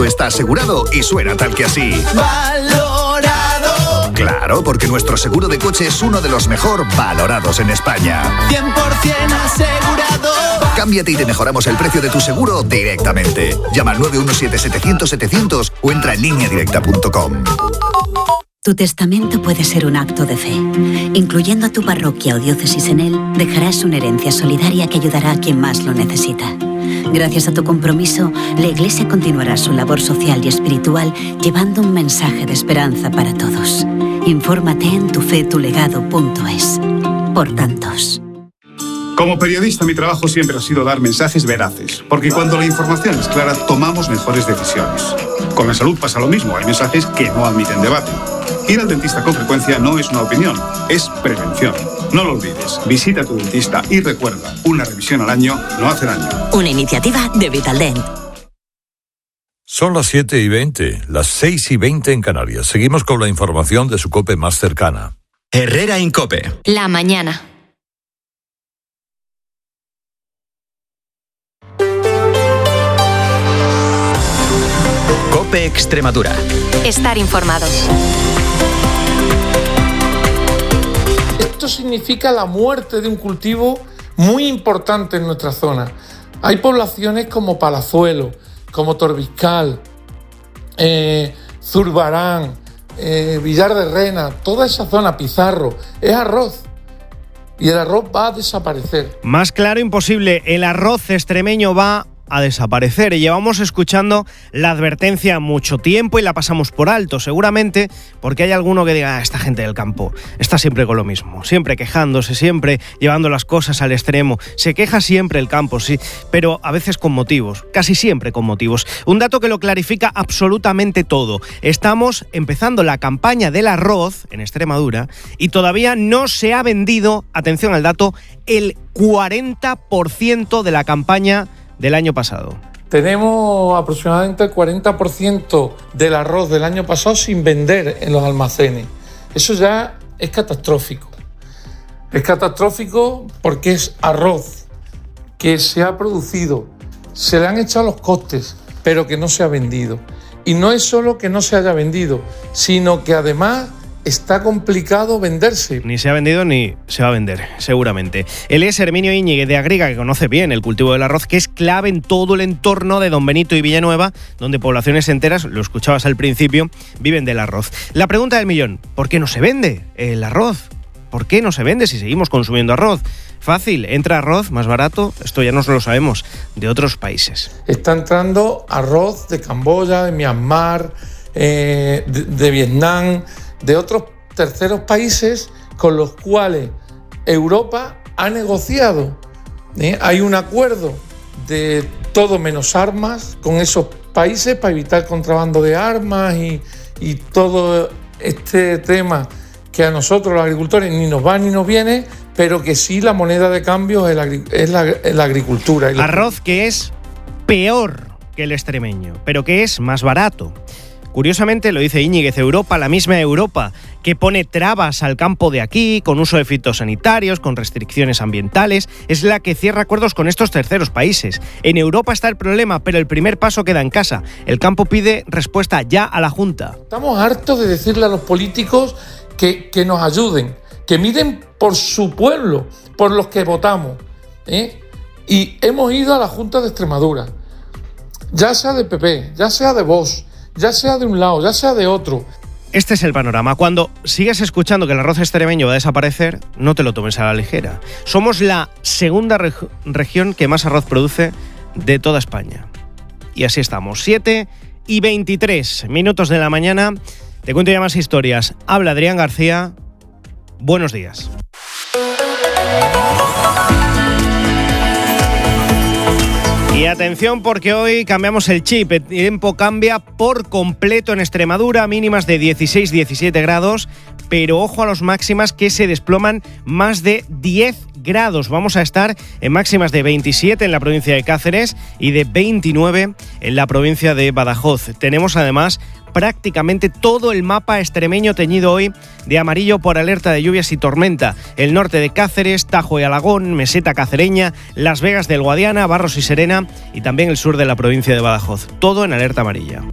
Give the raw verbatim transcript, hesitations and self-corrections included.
producto está asegurado y suena tal que así. ¡Valorado! Claro, porque nuestro seguro de coche es uno de los mejor valorados en España. cien por ciento asegurado. Cámbiate y te mejoramos el precio de tu seguro directamente. Llama al nueve uno siete, setecientos, setecientos o entra en línea directa punto com. Tu testamento puede ser un acto de fe. Incluyendo a tu parroquia o diócesis en él, dejarás una herencia solidaria que ayudará a quien más lo necesita. Gracias a tu compromiso, la Iglesia continuará su labor social y espiritual llevando un mensaje de esperanza para todos. Infórmate en tu fe tu legado punto es. Por tantos. Como periodista, mi trabajo siempre ha sido dar mensajes veraces, porque cuando la información es clara, tomamos mejores decisiones. Con la salud pasa lo mismo, hay mensajes que no admiten debate. Ir al dentista con frecuencia no es una opinión, es prevención. No lo olvides, visita a tu dentista y recuerda, una revisión al año no hace daño. Una iniciativa de Vitaldent. Son las siete y veinte, las seis y veinte en Canarias. Seguimos con la información de su COPE más cercana. Herrera Incope. La mañana. COPE Extremadura. Estar informado. Esto significa la muerte de un cultivo muy importante en nuestra zona. Hay poblaciones como Palazuelo, como Torbiscal, eh, Zurbarán, eh, Villar de Rena, toda esa zona, Pizarro, es arroz. Y el arroz va a desaparecer. Más claro imposible, el arroz extremeño va a desaparecer. Y llevamos escuchando la advertencia mucho tiempo y la pasamos por alto, seguramente porque hay alguno que diga, ah, esta gente del campo está siempre con lo mismo, siempre quejándose, siempre llevando las cosas al extremo. Se queja siempre el campo, sí, pero a veces con motivos, casi siempre con motivos. Un dato que lo clarifica absolutamente todo. Estamos empezando la campaña del arroz en Extremadura y todavía no se ha vendido, atención al dato, el cuarenta por ciento de la campaña del año pasado. Tenemos aproximadamente el cuarenta por ciento del arroz del año pasado sin vender en los almacenes. Eso ya es catastrófico. Es catastrófico porque es arroz que se ha producido, se le han echado los costes, pero que no se ha vendido. Y no es solo que no se haya vendido, sino que además está complicado venderse. Ni se ha vendido ni se va a vender, seguramente. Él es Herminio Íñiguez de Agriga, que conoce bien el cultivo del arroz, que es clave en todo el entorno de Don Benito y Villanueva, donde poblaciones enteras, lo escuchabas al principio, viven del arroz. La pregunta del millón, ¿por qué no se vende el arroz? ¿Por qué no se vende si seguimos consumiendo arroz? Fácil, entra arroz más barato, esto ya no lo sabemos, de otros países. Está entrando arroz de Camboya, de Myanmar, eh, de, de Vietnam, de otros terceros países con los cuales Europa ha negociado. ¿eh? Hay un acuerdo de todo menos armas con esos países para evitar contrabando de armas y, y todo este tema que a nosotros los agricultores ni nos va ni nos viene, pero que sí la moneda de cambio es la, es la, es la agricultura. Y la... Arroz que es peor que el extremeño, pero que es más barato. Curiosamente, lo dice Íñiguez, Europa, la misma Europa, que pone trabas al campo de aquí, con uso de fitosanitarios, con restricciones ambientales, es la que cierra acuerdos con estos terceros países. En Europa está el problema, pero el primer paso queda en casa. El campo pide respuesta ya a la Junta. Estamos hartos de decirle a los políticos que, que nos ayuden, que miren por su pueblo, por los que votamos. ¿eh? Y hemos ido a la Junta de Extremadura, ya sea de P P, ya sea de Vox, ya sea de un lado, ya sea de otro. Este es el panorama. Cuando sigues escuchando que el arroz extremeño va a desaparecer, no te lo tomes a la ligera. Somos la segunda reg- región que más arroz produce de toda España. Y así estamos. siete y veintitrés minutos de la mañana. Te cuento ya más historias. Habla Adrián García. Buenos días. Y atención porque hoy cambiamos el chip, el tiempo cambia por completo en Extremadura, mínimas de dieciséis a diecisiete grados, pero ojo a las máximas que se desploman más de diez grados. Vamos a estar en máximas de veintisiete en la provincia de Cáceres y de veintinueve en la provincia de Badajoz. Tenemos además prácticamente todo el mapa extremeño teñido hoy de amarillo por alerta de lluvias y tormenta. El norte de Cáceres, Tajo y Alagón, Meseta Cacereña, Las Vegas del Guadiana, Barros y Serena y también el sur de la provincia de Badajoz. Todo en alerta amarilla.